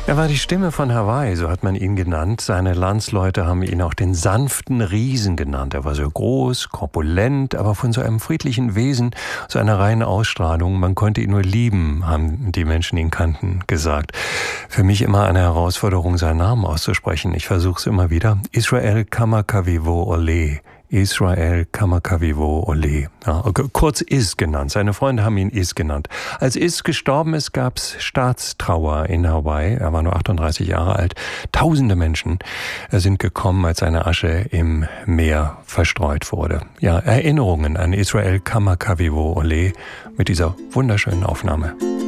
Er war die Stimme von Hawaii, so hat man ihn genannt. Seine Landsleute haben ihn auch den sanften Riesen genannt. Er war so groß, korpulent, aber von so einem friedlichen Wesen, so einer reinen Ausstrahlung. Man konnte ihn nur lieben, haben die Menschen, die ihn kannten, gesagt. Für mich immer eine Herausforderung, seinen Namen auszusprechen. Ich versuche es immer wieder. Israel Kamakawiwo Ole. Israel Kamakawiwo Ole. Ja, kurz Is genannt. Seine Freunde haben ihn Is genannt. Als Is gestorben ist, gab es Staatstrauer in Hawaii. Er war nur 38 Jahre alt. Tausende Menschen sind gekommen, als seine Asche im Meer verstreut wurde. Ja, Erinnerungen an Israel Kamakawiwo Ole mit dieser wunderschönen Aufnahme.